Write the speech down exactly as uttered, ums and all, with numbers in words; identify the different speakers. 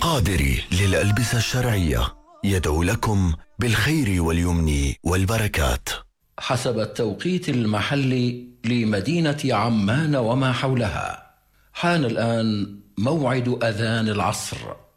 Speaker 1: القادري للألبسة الشرعية يدعو لكم بالخير واليمن والبركات. حسب التوقيت المحلي لمدينة عمان وما حولها، حان الآن موعد أذان العصر.